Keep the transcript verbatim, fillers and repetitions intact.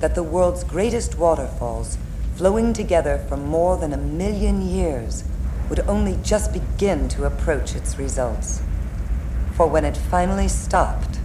that the world's greatest waterfalls, flowing together for more than a million years, would only just begin to approach its results. For when it finally stopped,